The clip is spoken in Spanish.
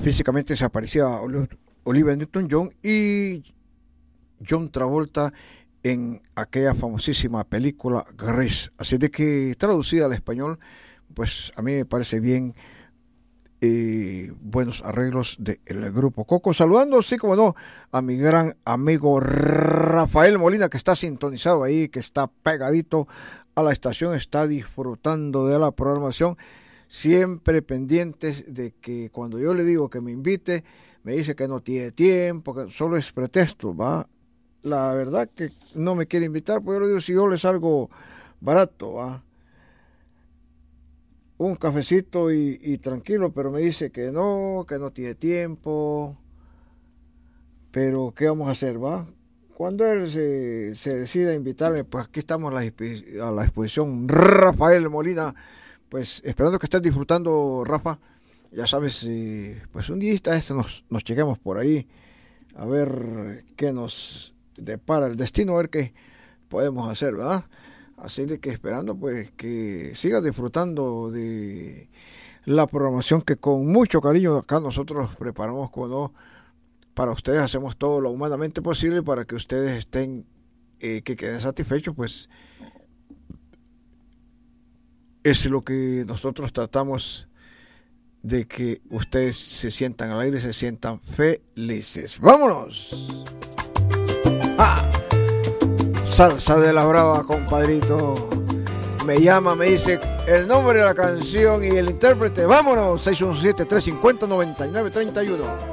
físicamente se aparecía Olivia Newton-John y John Travolta en aquella famosísima película Grease. Así de que traducida al español, pues a mí me parece bien. Buenos arreglos del grupo Coco. Saludando, sí como no, a mi gran amigo Rafael Molina, que está sintonizado ahí, que está pegadito a la estación, está disfrutando de la programación, siempre pendientes de que cuando yo le digo que me invite, me dice que no tiene tiempo, que solo es pretexto, ¿va? La verdad que no me quiere invitar, pues yo le digo, si yo le salgo barato, ¿va? Un cafecito y tranquilo, pero me dice que no tiene tiempo, pero ¿qué vamos a hacer, va? Cuando él se decida invitarme, pues aquí estamos a la exposición Rafael Molina, pues esperando que estés disfrutando, Rafa. Ya sabes, pues un día nos lleguemos por ahí a ver qué nos depara el destino, a ver qué podemos hacer, ¿verdad? Así de que esperando pues que siga disfrutando de la programación que con mucho cariño acá nosotros preparamos para ustedes, hacemos todo lo humanamente posible para que ustedes estén, que queden satisfechos, pues es lo que nosotros tratamos de que ustedes se sientan al aire, se sientan felices. ¡Vámonos! ¡Ah! Salsa de la brava, compadrito. Me llama, me dice el nombre de la canción y el intérprete. Vámonos, 617-350-9931.